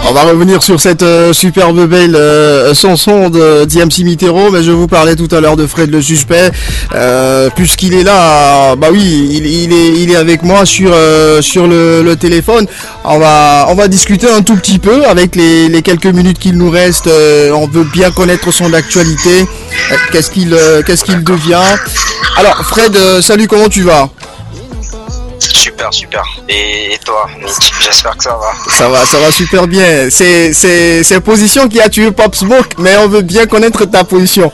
On va revenir sur cette superbe belle chanson de DMC Mitero, mais je vous parlais tout à l'heure de Fred le Suspect, puisqu'il est là, bah oui, il est avec moi sur le téléphone. On va discuter un tout petit peu avec les quelques minutes qu'il nous reste. On veut bien connaître son actualité, qu'est-ce qu'il devient. Alors Fred, salut, comment tu vas? Super. Et toi, Nick, j'espère que ça va. Ça va super bien. C'est position qui a tué Pop Smoke, mais on veut bien connaître ta position.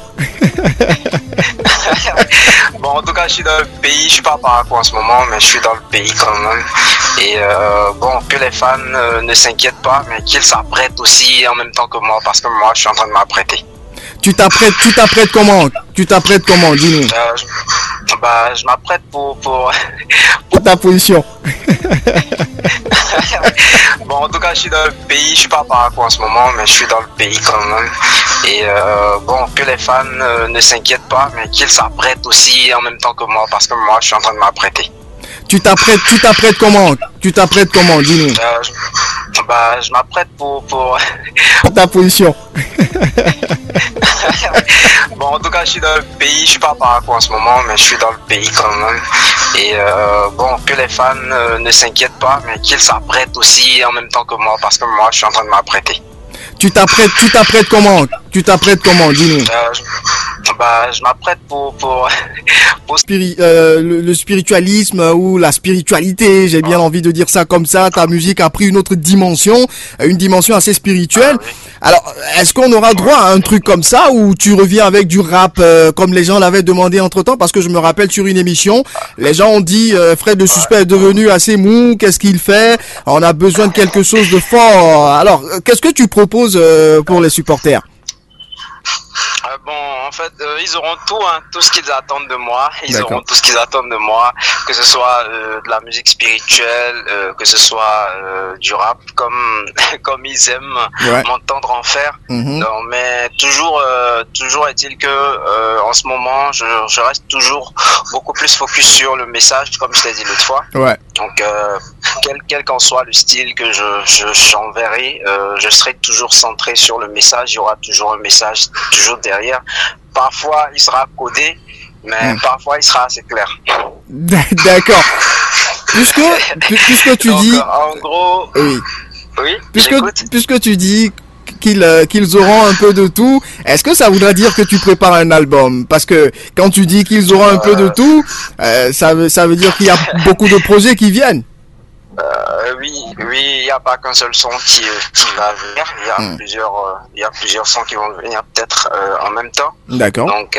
Bon, en tout cas, je suis dans le pays. Je suis pas à Parakou en ce moment, mais je suis dans le pays quand même. Et bon, que les fans ne s'inquiètent pas, mais qu'ils s'apprêtent aussi en même temps que moi, parce que moi, je suis en train de m'apprêter. Tu t'apprêtes comment? Dis-nous. Je m'apprête pour ta position. Bon, en tout cas, je suis dans le pays. Je suis pas à Parakou en ce moment, mais je suis dans le pays quand même. Et bon, que les fans ne s'inquiètent pas, mais qu'ils s'apprêtent aussi en même temps que moi, parce que moi, je suis en train de m'apprêter. Tu t'apprêtes comment? Dis-nous. Je m'apprête pour ta position. Bon, en tout cas, je suis dans le pays. Je suis pas à Parakou en ce moment, mais je suis dans le pays quand même. Et bon, que les fans ne s'inquiètent pas, mais qu'ils s'apprêtent aussi en même temps que moi, parce que moi, je suis en train de m'apprêter. Tu t'apprêtes comment? Dis-nous. Je m'apprête pour le spiritualisme ou la spiritualité, j'ai bien envie de dire ça comme ça. Ta musique a pris une autre dimension, une dimension assez spirituelle. Oui. Alors, est-ce qu'on aura droit à un truc comme ça ou tu reviens avec du rap comme les gens l'avaient demandé entre-temps? Parce que je me rappelle sur une émission, les gens ont dit Fred le Suspect est devenu assez mou, qu'est-ce qu'il fait? On a besoin de quelque chose de fort. Alors, qu'est-ce que tu proposes pour les supporters? Bon, en fait, ils auront tout ce qu'ils attendent de moi. D'accord. Auront tout ce qu'ils attendent de moi, que ce soit de la musique spirituelle, que ce soit du rap, comme ils aiment m'entendre en faire. Mm-hmm. Non, mais toujours est-il que en ce moment, je reste toujours beaucoup plus focus sur le message, comme je t'ai dit l'autre fois. Ouais. Donc, quel qu'en soit le style que j'enverrai, je serai toujours centré sur le message. Il y aura toujours un message, toujours derrière. Parfois, il sera codé, mais parfois, il sera assez clair. D'accord. Puisque tu donc, dis... En gros... Oui, puisque tu dis qu'ils auront un peu de tout, est-ce que ça voudrait dire que tu prépares un album? Parce que quand tu dis qu'ils auront un peu de tout, ça veut dire qu'il y a beaucoup de projets qui viennent. Oui, il n'y a pas qu'un seul son qui va venir. Il y a plusieurs sons qui vont venir peut-être en même temps. D'accord. Donc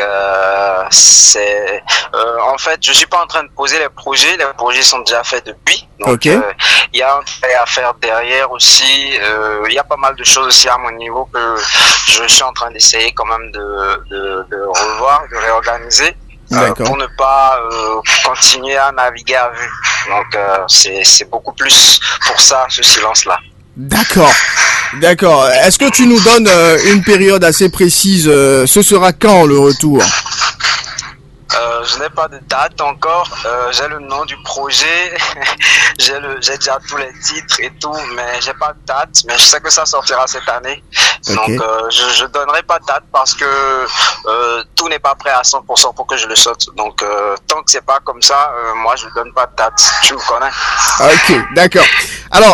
en fait, je suis pas en train de poser les projets. Les projets sont déjà faits depuis. Donc il y a un travail à faire derrière aussi. Il y a pas mal de choses aussi à mon niveau que je suis en train d'essayer quand même de revoir, de réorganiser. Pour ne pas continuer à naviguer à vue. Donc c'est beaucoup plus pour ça, ce silence-là. D'accord. Est-ce que tu nous donnes une période assez précise? Ce sera quand le retour? Je n'ai pas de date encore. J'ai le nom du projet. j'ai déjà tous les titres et tout, mais j'ai pas de date. Mais je sais que ça sortira cette année. Donc je donnerai pas de date parce que tout n'est pas prêt à 100% pour que je le sorte. Donc tant que c'est pas comme ça, moi je donne pas de date. Tu me connais. Ok, d'accord. Alors